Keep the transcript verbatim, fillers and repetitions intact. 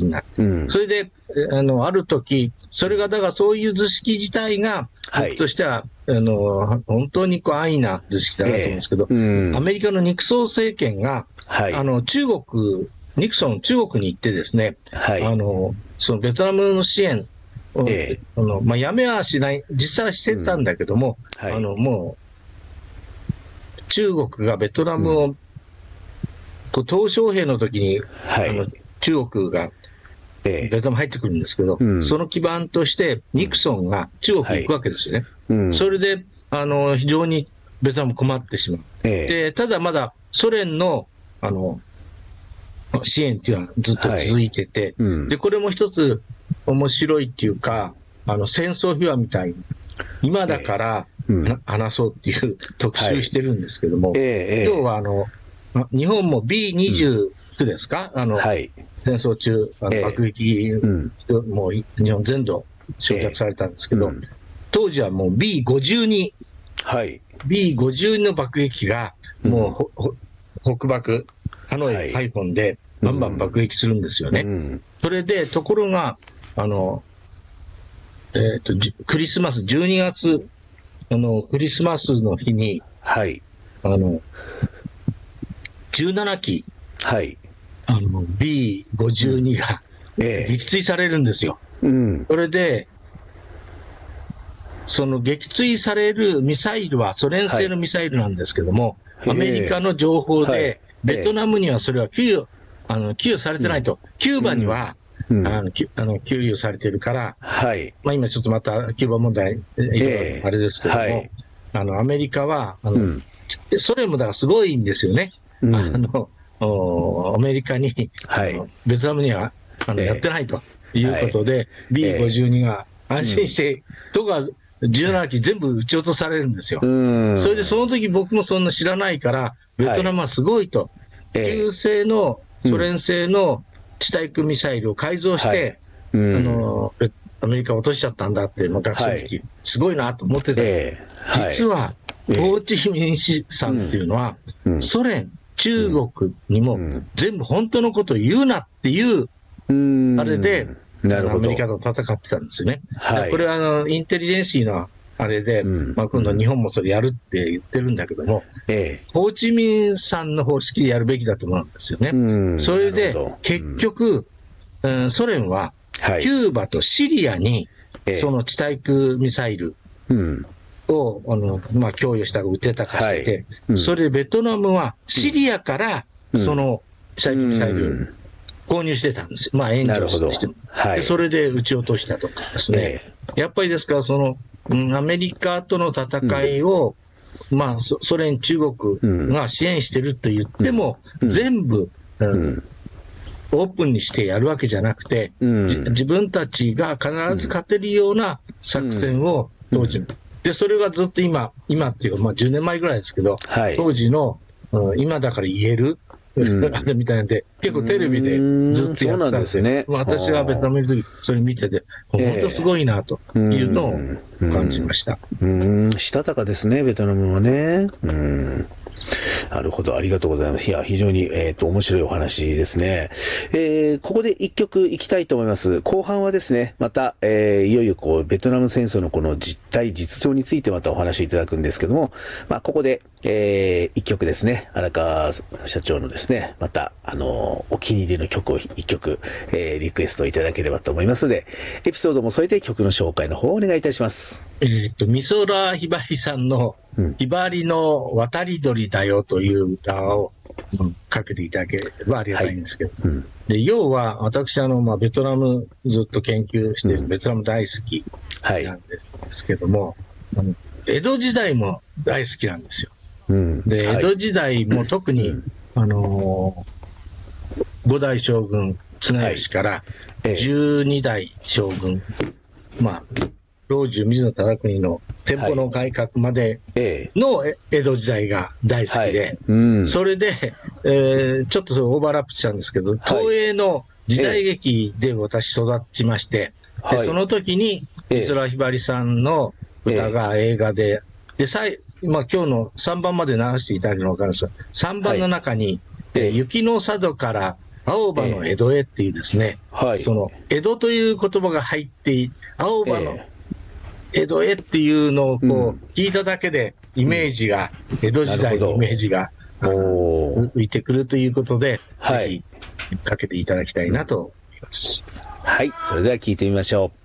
になって、うん、それであのある時それがだからそういう図式自体が僕としては、はい、あの本当にこう安易な図式だなと思うんですけど、えーうん、アメリカのニクソン政権が、はい、あの中国ニクソン中国に行ってですね、はい、あのそのベトナムの支援を、えーあのまあ、やめはしない実際はしてたんだけども、うんはい、あのもう中国がベトナムを、うんこう鄧小平の時に、はい、あの中国がベトナム入ってくるんですけど、ええうん、その基盤としてニクソンが中国に行くわけですよね、はいうん、それであの非常にベトナム困ってしまう、ええ、でただまだソ連 の, あの支援っていうのはずっと続いてて、はいうん、でこれも一つ面白いっていうかあの戦争秘話みたいに今だから、ええうん、話そうっていう特集してるんですけども、はいええ、要はあの日本も ビーにじゅうきゅう ですか、うん、あの、はい、戦争中、あの爆撃、えーうん、もう日本全土掌握されたんですけど、えーうん、当時はもう ビーごじゅうに、はい、ビーごじゅうに の爆撃がもう、うん、北爆、ハノイ、はい、ハイフォンでバンバン爆撃するんですよね。うん、それで、ところが、あの、えーと、クリスマス、じゅうにがつ、あの、クリスマスの日に、はい、あの、じゅうななき、はい、あの ビーごじゅうに が、うんええ、撃墜されるんですよ、うん、それでその撃墜されるミサイルはソ連製のミサイルなんですけども、はい、アメリカの情報で、はい、ベトナムにはそれは給与、あの給与されてないと、うん、キューバには、うん、あのあの給与されてるから、はいまあ、今ちょっとまたキューバ問題、ええ、あれですけども、はい、あのアメリカはあの、うん、ソ連もだからすごいんですよね。うん、あのアメリカに、はい、ベトナムにはあの、えー、やってないということで、はい、ビーごじゅうに が安心して、とかじゅうななき全部撃ち落とされるんですよ。それでその時僕もそんな知らないから、ベトナムはすごいと、はい、旧製のソ連製の地対空ミサイルを改造して、はい、あのアメリカを落としちゃったんだって、またその時、すごいなと思ってた、えーはい、実は、ホーチミン氏さんっていうのは、うんうん、ソ連、中国にも全部本当のことを言うなっていうあれでアメリカと戦ってたんですよね。はい、これはあのインテリジェンシーのあれで、うんまあ、今度日本もそれやるって言ってるんだけども、ええ、ホーチミンさんの方式でやるべきだと思うんですよね。それで結局、うん、ソ連はキューバとシリアにその地対空ミサイルをあの、まあ、供与したか撃てたかしてて、はいうん、それでベトナムはシリアからその地対空ミサイル購入してたんですよ、まあ、援助としても、はい、でそれで撃ち落としたとかですね、えー、やっぱりですからその、うん、アメリカとの戦いを、うんまあ、ソ連、中国が支援してると言っても、うん、全部、うんうん、オープンにしてやるわけじゃなくて、うん、自分たちが必ず勝てるような作戦を当時、うんうんでそれがずっと今、今っていうか、まあ、じゅうねんまえぐらいですけど、はい、当時の、うん、今だから言える、うん、あれみたいなんで、結構テレビでずっとやってたんですよ。ね、私がベトナムにいるとき、それ見てて、本当すごいなというのを感じました。 うん、うんしたたかですね、ベトナムはね。うんなるほど、ありがとうございます。いや、非常に、えっと、面白いお話ですね。えー、ここで一曲いきたいと思います。後半はですね、また、えー、いよいよこう、ベトナム戦争のこの実態、実情についてまたお話しいただくんですけども、まあ、ここで、えー、一曲ですね、荒川社長のですね、また、あの、お気に入りの曲を一曲、えー、リクエストいただければと思いますので、エピソードも添えて曲の紹介の方をお願いいたします。 えっと、美空ひばりさんの、ひばりの渡り鳥だよという歌を、うん、かけていただければありがたいんですけど、はいうん、で要は私あの、まあ、ベトナムずっと研究して、うん、ベトナム大好きなんですけども、はい、あの江戸時代も大好きなんですよ、うん、で江戸時代も特に、はい、あのー、五代将軍綱吉からじゅうにだい将軍、はい、まあ老中水野忠邦の店舗の改革までの江戸時代が大好きで、はいうん、それで、えー、ちょっとオーバーラップしちゃうんですけど、東映の時代劇で私育ちまして、はい、でその時に美空ひばりさんの歌が映画で、で最まあ、今日のさんばんまで流していただけるのが分かるんですが、さんばんの中に、はい、雪の佐渡から青葉の江戸へっていうですね、 えーはい、 その江戸という言葉が入って青葉の江戸へっていうのをこう聞いただけでイメージが、うん、江戸時代のイメージが浮いてくるということで、はい、ぜひかけていただきたいなと思います。 はい、それでは聞いてみましょう。